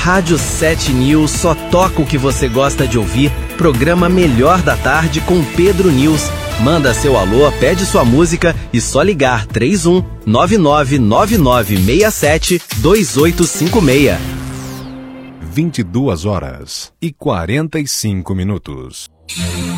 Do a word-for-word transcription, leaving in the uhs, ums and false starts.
Rádio sete News só toca o que você gosta de ouvir. Programa Melhor da Tarde com Pedro News. Manda seu alô, pede sua música e só ligar três um nove nove nove nove seis sete dois oito cinco seis. vinte e duas horas e quarenta e cinco minutos.